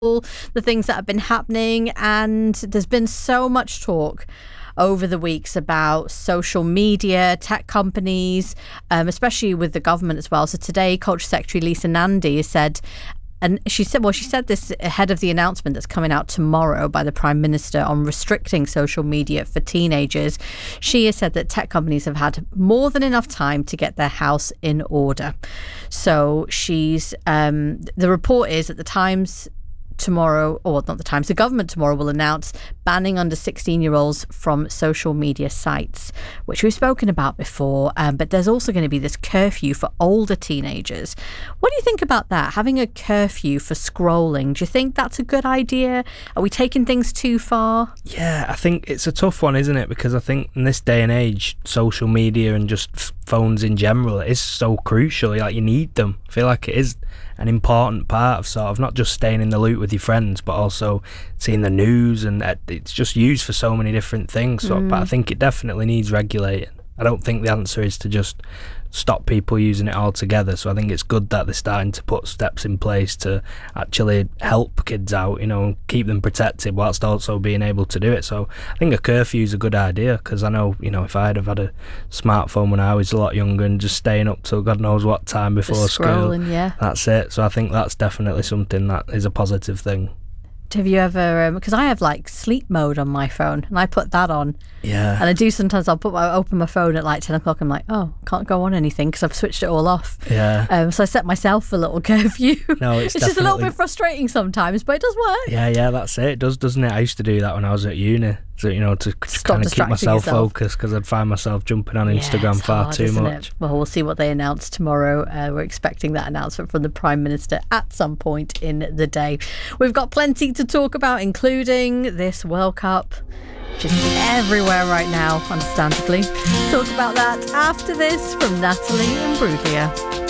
the things that have been happening, and there's been so much talk over the weeks about social media, tech companies, especially with the government as well. So today, Culture Secretary Lisa Nandy has said, and she said this ahead of the announcement that's coming out tomorrow by the Prime Minister on restricting social media for teenagers. She has said that tech companies have had more than enough time to get their house in order. So the report is that the government tomorrow will announce banning under 16-year-olds from social media sites, which we've spoken about before. But there's also going to be this curfew for older teenagers. What do you think about that? Having a curfew for scrolling, do you think that's a good idea? Are we taking things too far? Yeah, I think it's a tough one, isn't it? Because I think in this day and age, social media and just phones in general is so crucial. Like, you need them. I feel like it is an important part of sort of not just staying in the loop with your friends, but also seeing the news, and it's just used for so many different things. But I think it definitely needs regulating. I don't think the answer is to just stop people using it altogether. So I think it's good that they're starting to put steps in place to actually help kids out, keep them protected whilst also being able to do it. So I think a curfew is a good idea, because I know, if I'd have had a smartphone when I was a lot younger and just staying up till God knows what time before school, that's it. So I think that's definitely something that is a positive thing. Have you ever, because I have like sleep mode on my phone, and I put that on. Yeah. And I do sometimes, open my phone at like 10 o'clock. I'm like, can't go on anything because I've switched it all off. Yeah. So I set myself a little curfew. No, it's just a little bit frustrating sometimes, but it does work. Yeah, that's it. It does, doesn't it? I used to do that when I was at uni. So, to kind of keep myself focused, because I'd find myself jumping on Instagram far too much. Well, we'll see what they announce tomorrow. We're expecting that announcement from the Prime Minister at some point in the day. We've got plenty to talk about, including this World Cup, just everywhere right now, understandably. Talk about that after this from Natalie Imbruglia.